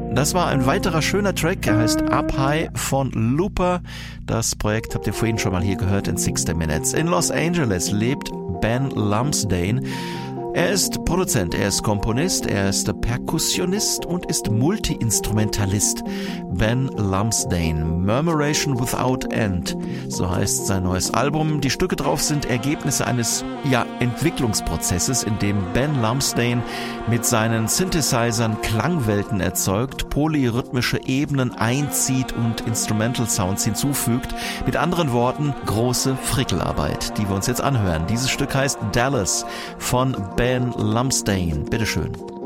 Das war ein weiterer schöner Track, er heißt Up High von Looper. Das Projekt habt ihr vorhin schon mal hier gehört in 60 Minutes. In Los Angeles lebt Ben Lumsdaine. Er ist Produzent, er ist Komponist, er ist Perkussionist und ist Multi-Instrumentalist. Ben Lumsdaine, Murmuration Without End, so heißt sein neues Album. Die Stücke drauf sind Ergebnisse eines Entwicklungsprozesses, in dem Ben Lumsdaine mit seinen Synthesizern Klangwelten erzeugt, polyrhythmische Ebenen einzieht und Instrumental Sounds hinzufügt. Mit anderen Worten, große Frickelarbeit, die wir uns jetzt anhören. Dieses Stück heißt Dallas von Ben Lumsdaine. Bitteschön.